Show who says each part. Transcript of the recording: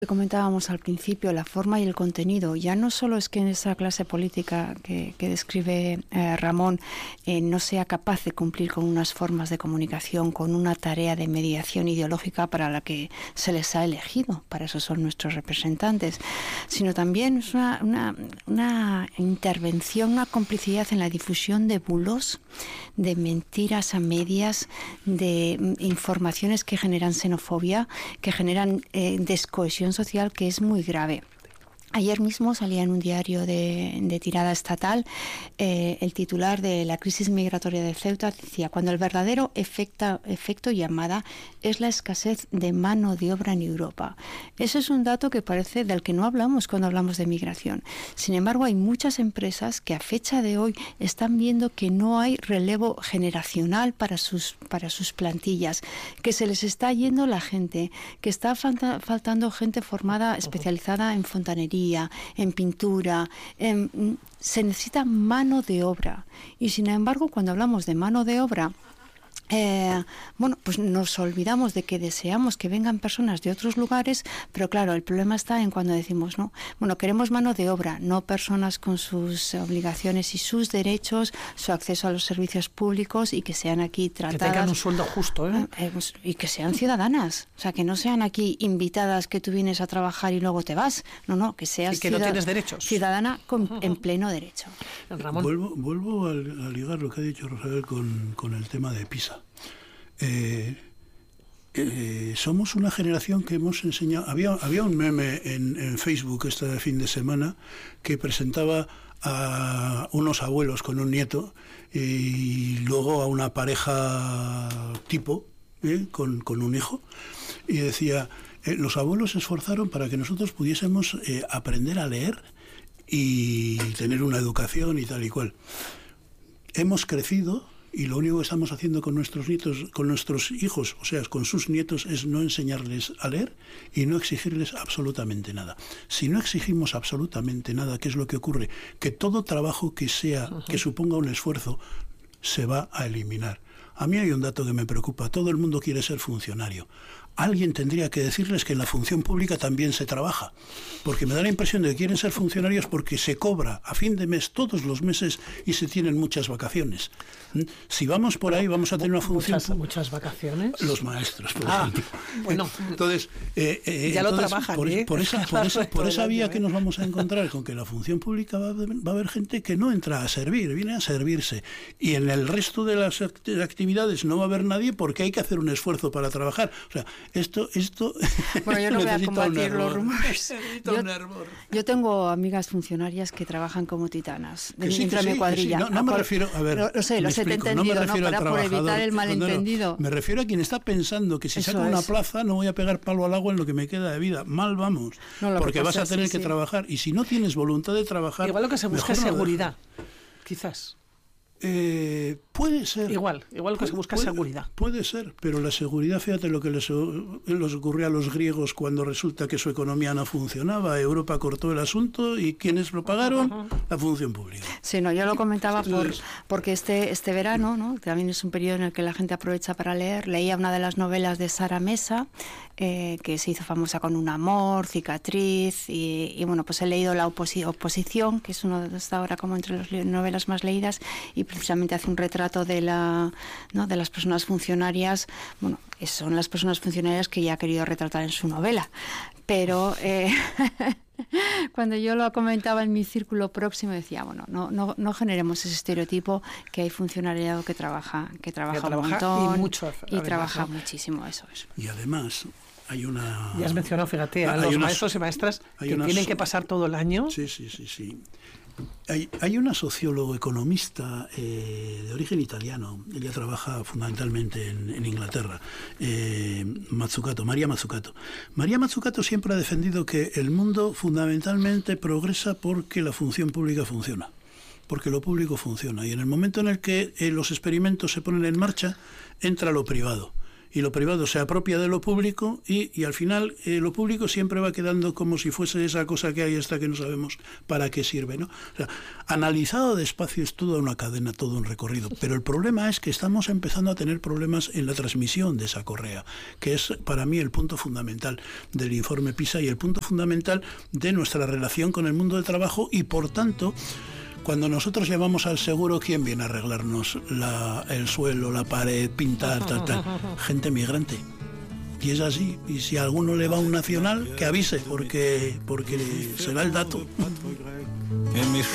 Speaker 1: Comentábamos al principio, la forma y el contenido. Ya no solo es que en esa clase política que describe Ramón no sea capaz de cumplir con unas formas de comunicación, con una tarea de mediación ideológica para la que se les ha elegido, para eso son nuestros representantes, sino también es una intervención, una complicidad en la difusión de bulos, de mentiras a medias, de informaciones que generan xenofobia, que generan descohesión social, que es muy grave. Ayer mismo salía en un diario de tirada estatal el titular de la crisis migratoria de Ceuta. Decía: cuando el verdadero efecto llamada es la escasez de mano de obra en Europa. Ese es un dato que parece del que no hablamos cuando hablamos de migración. Sin embargo, hay muchas empresas que a fecha de hoy están viendo que no hay relevo generacional para sus plantillas, que se les está yendo la gente, que está faltando gente formada, especializada en fontanería, en pintura, se necesita mano de obra. Y sin embargo, cuando hablamos de mano de obra, pues nos olvidamos de que deseamos que vengan personas de otros lugares, pero claro, el problema está en cuando decimos, no, queremos mano de obra, no personas con sus obligaciones y sus derechos, su acceso a los servicios públicos y que sean aquí tratadas.
Speaker 2: Que tengan un sueldo justo,
Speaker 1: y que sean ciudadanas, o sea, que no sean aquí invitadas, que tú vienes a trabajar y luego te vas, no, que seas
Speaker 2: y que no tienes derechos.
Speaker 1: Ciudadana en pleno derecho.
Speaker 3: Ramón. Vuelvo a ligar lo que ha dicho Rosabel con el tema de PISA. Somos una generación que hemos enseñado. Había un meme en Facebook este fin de semana que presentaba a unos abuelos con un nieto y luego a una pareja tipo con un hijo, y decía: los abuelos se esforzaron para que nosotros pudiésemos aprender a leer y tener una educación y tal y cual. Hemos crecido y lo único que estamos haciendo con nuestros nietos, con nuestros hijos, o sea, con sus nietos, es no enseñarles a leer y no exigirles absolutamente nada. Si no exigimos absolutamente nada, ¿qué es lo que ocurre? Que todo trabajo que suponga un esfuerzo se va a eliminar. A mí hay un dato que me preocupa: todo el mundo quiere ser funcionario. Alguien tendría que decirles que en la función pública también se trabaja, porque me da la impresión de que quieren ser funcionarios porque se cobra a fin de mes todos los meses y se tienen muchas vacaciones. Si vamos por ahí, vamos a tener una función...
Speaker 2: ¿Muchas vacacaciones?
Speaker 3: Los maestros, por ejemplo.
Speaker 2: Bueno,
Speaker 3: entonces,
Speaker 2: ya lo trabajan.
Speaker 3: Por esa vía que nos vamos a encontrar con que la función pública va a haber gente que no entra a servir, viene a servirse, y en el resto de las actividades no va a haber nadie porque hay que hacer un esfuerzo para trabajar. O sea, esto
Speaker 1: bueno, yo no voy a combatir los rumores. Yo tengo amigas funcionarias que trabajan como titanas dentro de mi cuadrilla.
Speaker 3: Sí. No me refiero, a ver,
Speaker 1: lo sé, te he entendido, por evitar el malentendido.
Speaker 3: Me refiero a quien está pensando que si saco una plaza no voy a pegar palo al agua en lo que me queda de vida. Mal vamos, porque vas a tener que trabajar, y si no tienes voluntad de trabajar...
Speaker 2: Igual lo que se busca es seguridad, quizás.
Speaker 3: Puede ser.
Speaker 2: Igual lo que se busca es seguridad.
Speaker 3: Puede ser, pero la seguridad, fíjate lo que les ocurrió a los griegos cuando resulta que su economía no funcionaba. Europa cortó el asunto y ¿quiénes lo pagaron? La función pública.
Speaker 1: Sí, yo lo comentaba porque este verano, ¿no? También es un periodo en el que la gente aprovecha para leer. Leía una de las novelas de Sara Mesa, que se hizo famosa con Un amor, Cicatriz, y bueno, pues he leído La oposición, que es uno de hasta ahora como entre las novelas más leídas, y precisamente hace un retrato de las personas funcionarias. Bueno, son las personas funcionarias que ella ha querido retratar en su novela, pero cuando yo lo comentaba en mi círculo próximo decía, bueno, no generemos ese estereotipo, que hay funcionariado que trabaja un montón y trabaja muchísimo, eso es.
Speaker 3: Y además hay una...
Speaker 2: Ya has mencionado, fíjate, a los maestros y maestras que tienen que pasar todo el año.
Speaker 3: Sí. Hay una sociólogo economista de origen italiano, ella trabaja fundamentalmente en Inglaterra, María Mazzucato. María Mazzucato siempre ha defendido que el mundo fundamentalmente progresa porque la función pública funciona, porque lo público funciona, y en el momento en el que los experimentos se ponen en marcha, entra lo privado. y lo privado se apropia de lo público y al final lo público siempre va quedando como si fuese esa cosa que hay hasta que no sabemos para qué sirve, ¿no? O sea, analizado despacio es toda una cadena, todo un recorrido, pero el problema es que estamos empezando a tener problemas en la transmisión de esa correa, que es para mí el punto fundamental del informe PISA y el punto fundamental de nuestra relación con el mundo del trabajo y por tanto, cuando nosotros llamamos al seguro, ¿quién viene a arreglarnos el suelo, la pared, pintar, tal? Gente migrante. Y es así. Y si a alguno le va un nacional, que avise, porque será el dato.